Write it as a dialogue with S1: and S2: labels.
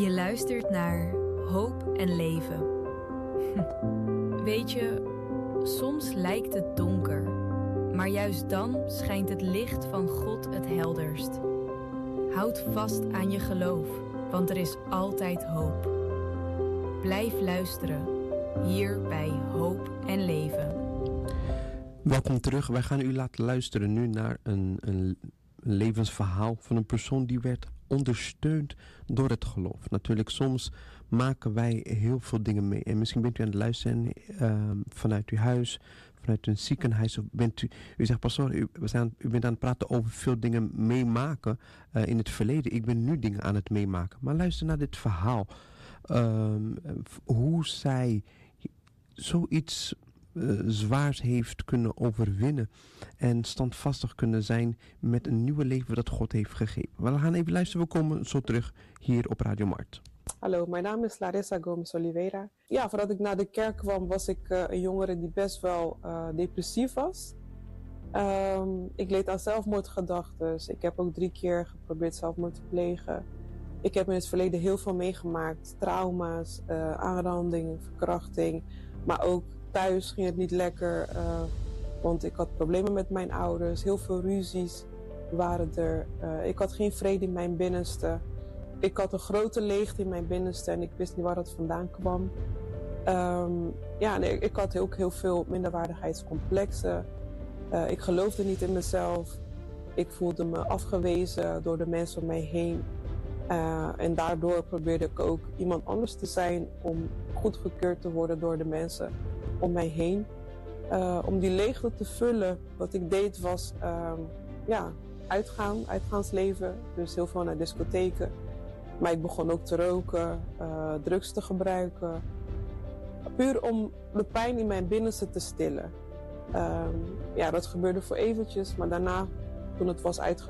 S1: Je luistert naar Hoop en Leven. Weet je, soms lijkt het donker, maar juist dan schijnt het licht van God het helderst. Houd vast aan je geloof, want er is altijd hoop. Blijf luisteren, hier bij Hoop en Leven.
S2: Welkom terug. Wij gaan u laten luisteren nu naar een levensverhaal van een persoon die werd ondersteund door het geloof. Natuurlijk, soms maken wij heel veel dingen mee. En misschien bent u aan het luisteren vanuit uw huis, vanuit een ziekenhuis. Of u zegt, pastoor, u bent aan het praten over veel dingen meemaken in het verleden. Ik ben nu dingen aan het meemaken. Maar luister naar dit verhaal. Hoe zij zoiets zwaars heeft kunnen overwinnen en standvastig kunnen zijn met een nieuwe leven dat God heeft gegeven. We gaan even luisteren, we komen zo terug hier op Radio Mart.
S3: Hallo, mijn naam is Larissa Gomes Oliveira. Ja, voordat ik naar de kerk kwam was ik een jongere die best wel depressief was. Ik leed aan zelfmoordgedachten. Ik heb ook 3 keer geprobeerd zelfmoord te plegen. Ik heb in het verleden heel veel meegemaakt. Trauma's, aanranding, verkrachting. Maar ook thuis ging het niet lekker. Want ik had problemen met mijn ouders. Heel veel ruzies waren er. Ik had geen vrede in mijn binnenste. Ik had een grote leegte in mijn binnenste en ik wist niet waar dat vandaan kwam. Ik had ook heel veel minderwaardigheidscomplexen. Ik geloofde niet in mezelf. Ik voelde me afgewezen door de mensen om mij heen. En daardoor probeerde ik ook iemand anders te zijn om goedgekeurd te worden door de mensen om mij heen. Om die leegte te vullen, wat ik deed was uitgaansleven. Dus heel veel naar discotheken. Maar ik begon ook te roken, drugs te gebruiken. Puur om de pijn in mijn binnenste te stillen. Dat gebeurde voor eventjes, maar daarna, toen het was